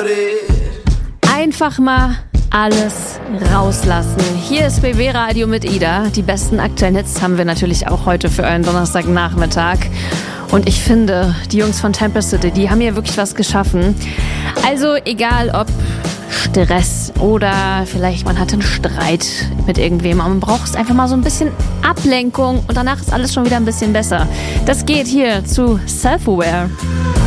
Einfach mal alles rauslassen. Hier ist BB Radio mit Ida. Die besten aktuellen Hits haben wir natürlich auch heute für euren Donnerstagnachmittag. Und ich finde, die Jungs von Temple City, die haben hier wirklich was geschaffen. Also egal ob Stress oder vielleicht man hat einen Streit mit irgendwem, aber man braucht einfach mal so ein bisschen Ablenkung und danach ist alles schon wieder ein bisschen besser. Das geht hier zu Self-Aware.